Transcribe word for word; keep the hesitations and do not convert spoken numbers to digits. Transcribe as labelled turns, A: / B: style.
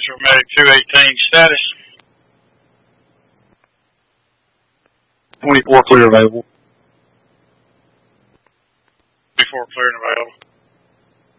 A: Delta Medic two eighteen, status.
B: twenty-four clear available.
A: twenty-four clear and available.